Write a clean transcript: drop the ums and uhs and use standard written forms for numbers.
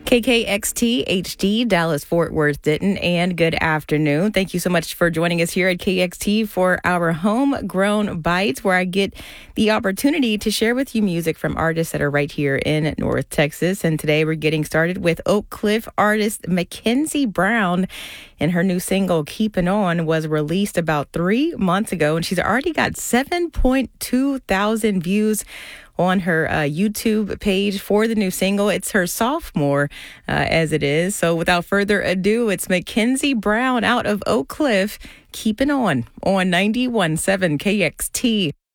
KKXT HD, Dallas, Fort Worth, Denton, and good afternoon. Thank you so much for joining us here at KXT for our Homegrown Bites, where I get the opportunity to share with you music from artists that are right here in North Texas. And today we're getting started with Oak Cliff artist Mackenzie Brown. And her new single, Keepin' On, was released about 3 months ago, and she's already got 7.2 thousand views on her YouTube page for the new single. It's her sophomore as it is. So without further ado, it's Mackenzie Brown out of Oak Cliff, Keepin' On 91.7 KXT.